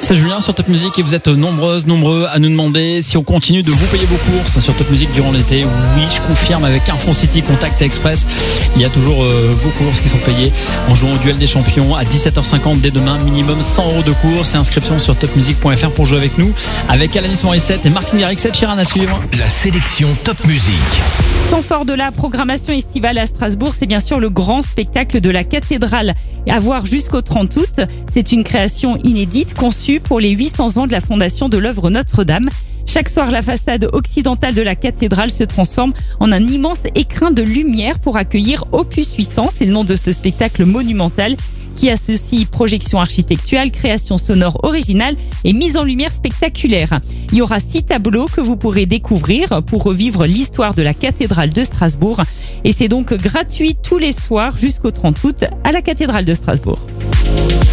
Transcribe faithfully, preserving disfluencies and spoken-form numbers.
C'est Julien sur Top Music et vous êtes nombreuses, nombreux à nous demander si on continue de vous payer vos courses sur Top Music durant l'été. Oui, je confirme, avec Info City Contact Express, il y a toujours euh, vos courses qui sont payées en jouant au duel des champions à dix-sept heures cinquante dès demain. Minimum cent euros de courses et inscription sur top music point f r pour jouer avec nous, avec Alanis Morissette et Martin Garrix. Ed Sheeran à suivre. La sélection Top Music. Temps fort de la programmation estivale à Strasbourg, c'est bien sûr le grand spectacle de la cathédrale à voir jusqu'au trente août. C'est une création inédite conçue pour les huit cents ans de la fondation de l'œuvre Notre-Dame. Chaque soir, la façade occidentale de la cathédrale se transforme en un immense écrin de lumière pour accueillir Opus huit cents. C'est le nom de ce spectacle monumental qui associe projection architecturale, création sonore originale et mise en lumière spectaculaire. Il y aura six tableaux que vous pourrez découvrir pour revivre l'histoire de la cathédrale de Strasbourg. Et c'est donc gratuit tous les soirs jusqu'au trente août à la cathédrale de Strasbourg.